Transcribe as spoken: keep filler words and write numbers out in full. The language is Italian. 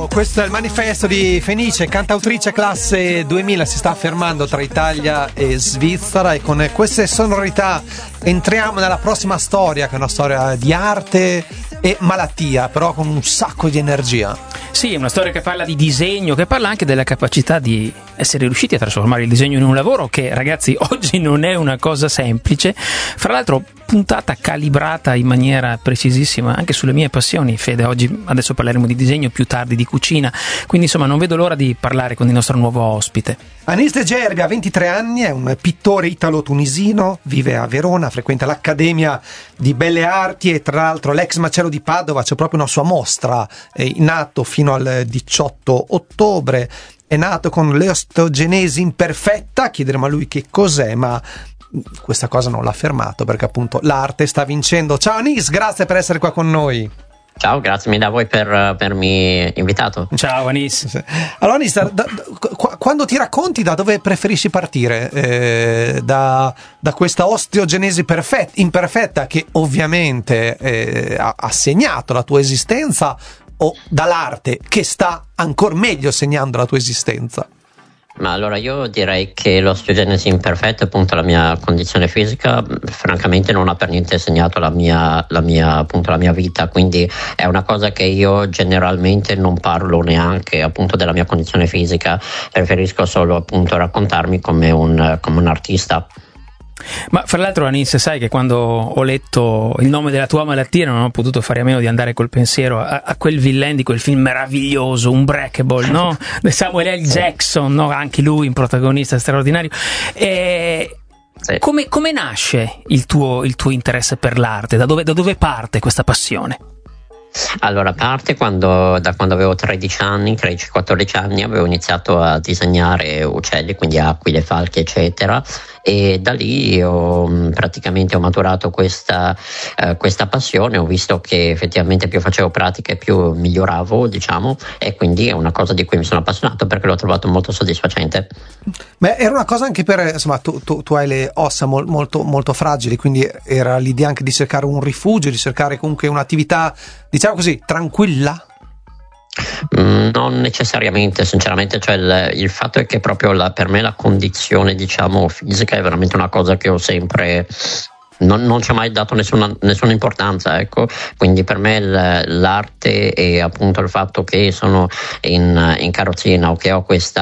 Wow, questo è il manifesto di Fenice, cantautrice classe duemila, si sta affermando tra Italia e Svizzera, e con queste sonorità entriamo nella prossima storia, che è una storia di arte e malattia, però con un sacco di energia. Sì, è una storia che parla di disegno, che parla anche della capacità di essere riusciti a trasformare il disegno in un lavoro che, ragazzi, oggi non è una cosa semplice. Fra l'altro, puntata calibrata in maniera precisissima anche sulle mie passioni, Fede. Oggi, adesso parleremo di disegno, più tardi di cucina, quindi insomma non vedo l'ora di parlare con il nostro nuovo ospite. Anis De Gerbi ha ventitré anni, è un pittore italo-tunisino, vive a Verona, frequenta l'Accademia di Belle Arti e tra l'altro l'ex macello di Padova c'è proprio una sua mostra eh, in atto fino al diciotto ottobre. È nato con l'osteogenesi imperfetta, chiederemo a lui che cos'è, ma questa cosa non l'ha fermato perché appunto l'arte sta vincendo. Ciao Anis, grazie per essere qua con noi. Ciao, grazie mille a voi per avermi invitato. Ciao Anis. Allora Anis, da, da, quando ti racconti, da dove preferisci partire? Eh, da, da questa osteogenesi perfetta, imperfetta che ovviamente eh, ha, ha segnato la tua esistenza, o dall'arte che sta ancora meglio segnando la tua esistenza? Ma allora io direi che l'osteogenesi imperfetta, appunto la mia condizione fisica, francamente non ha per niente segnato la mia, la mia, appunto la mia vita, quindi è una cosa che io generalmente non parlo neanche appunto della mia condizione fisica, preferisco solo appunto raccontarmi come un, come un artista. Ma fra l'altro Anis, sai che quando ho letto il nome della tua malattia non ho potuto fare a meno di andare col pensiero a, a quel villain di quel film meraviglioso, Unbreakable, no? Di Samuel L. Jackson, no? Anche lui un protagonista straordinario. E sì. come, come nasce il tuo, il tuo interesse per l'arte? Da dove, da dove parte questa passione? Allora, parte quando, da quando avevo tredici anni, tredici quattordici anni, avevo iniziato a disegnare uccelli, quindi aquile, falchi, eccetera, e da lì ho, praticamente ho maturato questa, eh, questa passione. Ho visto che effettivamente più facevo pratiche più miglioravo, diciamo, e quindi è una cosa di cui mi sono appassionato perché l'ho trovato molto soddisfacente. Beh, era una cosa anche per, insomma, tu, tu, tu hai le ossa mol, molto, molto fragili, quindi era l'idea anche di cercare un rifugio, di cercare comunque un'attività, diciamo così, tranquilla? Mm, non necessariamente, sinceramente, cioè il, il fatto è che proprio la, per me la condizione, diciamo, fisica è veramente una cosa che ho sempre non, non ci ho mai dato nessuna, nessuna importanza, ecco. Quindi per me l, l'arte e appunto il fatto che sono in, in carrozzina o che ho questa